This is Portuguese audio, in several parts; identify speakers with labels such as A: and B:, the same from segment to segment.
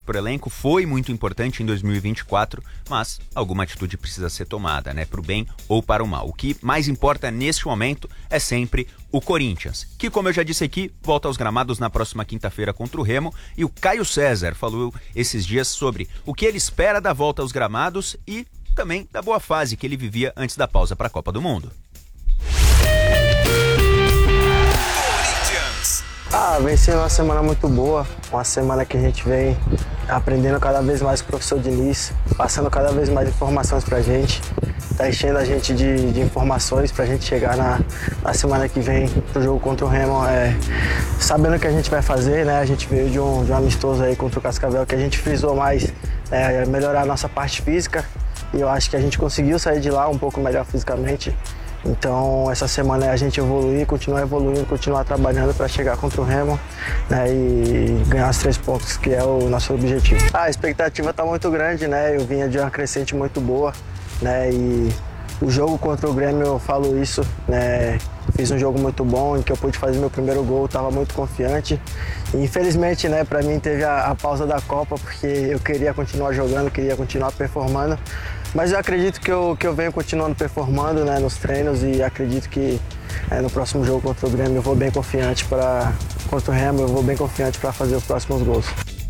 A: para o elenco, foi muito importante em 2024, mas alguma atitude precisa ser tomada, né? Para o bem ou para o mal. O que mais importa neste momento é sempre o Corinthians, que, como eu já disse aqui, volta aos gramados na próxima quinta-feira contra o Remo, e o Caio César falou esses dias sobre o que ele espera da volta aos gramados e também da boa fase que ele vivia antes da pausa para a Copa do Mundo.
B: Vem sendo uma semana muito boa, uma semana que a gente vem aprendendo cada vez mais com o professor Diniz, passando cada vez mais informações pra gente, tá enchendo a gente de informações pra gente chegar na semana que vem pro jogo contra o Remo, sabendo o que a gente vai fazer, né? A gente veio de um amistoso aí contra o Cascavel que a gente frisou mais, melhorar a nossa parte física, e eu acho que a gente conseguiu sair de lá um pouco melhor fisicamente. Então, essa semana é a gente evoluir, continuar evoluindo, continuar trabalhando para chegar contra o Remo, né, e ganhar os 3 pontos, que é o nosso objetivo. A expectativa está muito grande, né? Eu vinha de uma crescente muito boa, né? E o jogo contra o Grêmio, eu falo isso, né? Fiz um jogo muito bom em que eu pude fazer meu primeiro gol, estava muito confiante. E, infelizmente, né, para mim teve a pausa da Copa, porque eu queria continuar jogando, queria continuar performando. Mas eu acredito que eu venho continuando performando, né, nos treinos, e acredito que no próximo jogo contra o Grêmio eu vou bem confiante contra o Remo, eu vou bem confiante para fazer os próximos gols.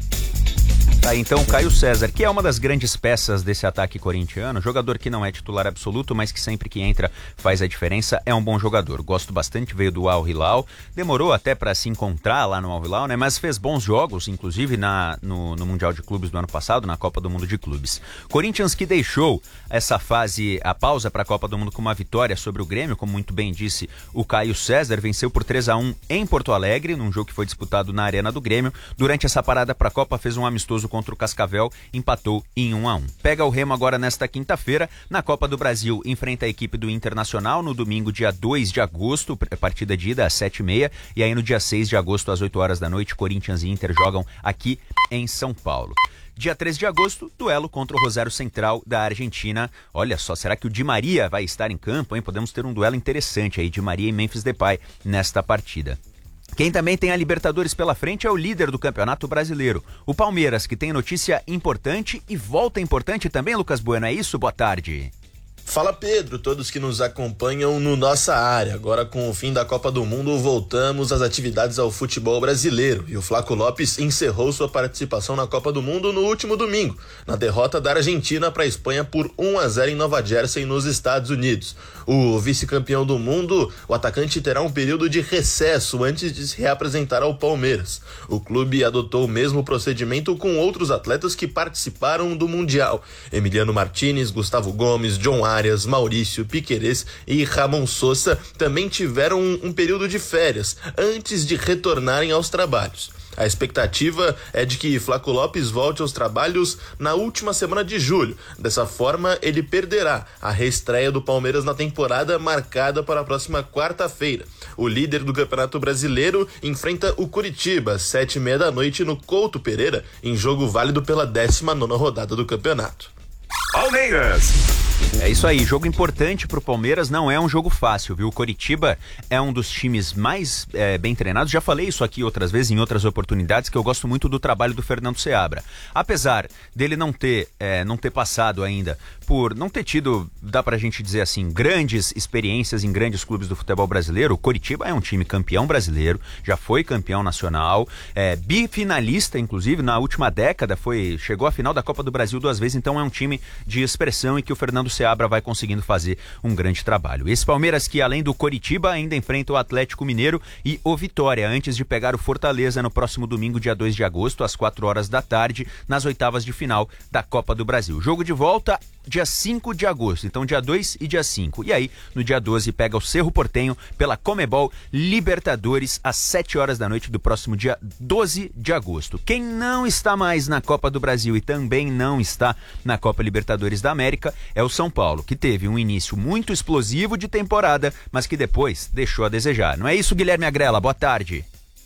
A: Tá, então, Caio César, que é uma das grandes peças desse ataque corintiano, jogador que não é titular absoluto, mas que sempre que entra faz a diferença, é um bom jogador. Gosto bastante, veio do Al Hilal, demorou até para se encontrar lá no Al Hilal, né? Mas fez bons jogos, inclusive no Mundial de Clubes do ano passado, na Copa do Mundo de Clubes. Corinthians que deixou essa fase, a pausa para a Copa do Mundo com uma vitória sobre o Grêmio, como muito bem disse o Caio César, venceu por 3-1 em Porto Alegre, num jogo que foi disputado na Arena do Grêmio. Durante essa parada para a Copa, fez um amistoso contra o Cascavel, empatou em 1-1. Pega o Remo agora nesta quinta-feira, na Copa do Brasil, enfrenta a equipe do Internacional no domingo, dia 2 de agosto, partida de ida às 7h30, e aí no dia 6 de agosto, às 8 horas da noite, Corinthians e Inter jogam aqui em São Paulo. Dia 13 de agosto, duelo contra o Rosário Central da Argentina. Olha só, será que o Di Maria vai estar em campo, hein? Podemos ter um duelo interessante aí, Di Maria e Memphis Depay nesta partida. Quem também tem a Libertadores pela frente é o líder do Campeonato Brasileiro, o Palmeiras, que tem notícia importante e volta importante também, Lucas Bueno, é isso? Boa tarde.
C: Fala, Pedro, todos que nos acompanham no Nossa Área. Agora, com o fim da Copa do Mundo, voltamos às atividades ao futebol brasileiro, e o Flaco Lopes encerrou sua participação na Copa do Mundo no último domingo, na derrota da Argentina para a Espanha por 1-0 em Nova Jersey, nos Estados Unidos. O vice-campeão do mundo, o atacante, terá um período de recesso antes de se reapresentar ao Palmeiras. O clube adotou o mesmo procedimento com outros atletas que participaram do Mundial: Emiliano Martínez, Gustavo Gomes, John Arias, Maurício, Piquerez e Ramon Sosa também tiveram um período de férias antes de retornarem aos trabalhos. A expectativa é de que Flaco Lopes volte aos trabalhos na última semana de julho. Dessa forma, ele perderá a reestreia do Palmeiras na temporada, marcada para a próxima quarta-feira. O líder do Campeonato Brasileiro enfrenta o Coritiba às 7h30 da noite no Couto Pereira, em jogo válido pela 19ª rodada do campeonato.
A: Palmeiras! É isso aí, jogo importante pro Palmeiras, não é um jogo fácil, viu? O Coritiba é um dos times mais bem treinados, já falei isso aqui outras vezes, em outras oportunidades, que eu gosto muito do trabalho do Fernando Seabra. Apesar dele não ter passado ainda por não ter tido, dá pra gente dizer assim, grandes experiências em grandes clubes do futebol brasileiro, o Coritiba é um time campeão brasileiro, já foi campeão nacional, bifinalista, inclusive, na última década, chegou à final da Copa do Brasil 2 vezes, então é um time de expressão e que o Fernando Seabra vai conseguindo fazer um grande trabalho. Esse Palmeiras que, além do Coritiba, ainda enfrenta o Atlético Mineiro e o Vitória, antes de pegar o Fortaleza no próximo domingo, dia 2 de agosto, às 4 horas da tarde, nas oitavas de final da Copa do Brasil. Jogo de volta dia 5 de agosto, então dia 2 e dia 5. E aí, no dia 12, pega o Cerro Porteño pela Conmebol Libertadores às 7 horas da noite do próximo dia 12 de agosto. Quem não está mais na Copa do Brasil e também não está na Copa Libertadores da América é o São Paulo, que teve um início muito explosivo de temporada, mas que depois deixou a desejar. Não é isso, Guilherme Agrela? Boa tarde.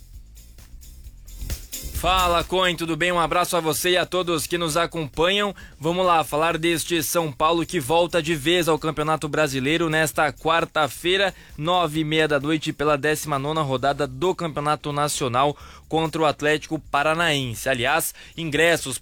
D: Fala, Coen, tudo bem? Um abraço a você e a todos que nos acompanham. Vamos lá, falar deste São Paulo que volta de vez ao Campeonato Brasileiro nesta quarta-feira, 9h30 da noite, pela 19ª rodada do Campeonato Nacional contra o Atlético Paranaense. Aliás, ingressos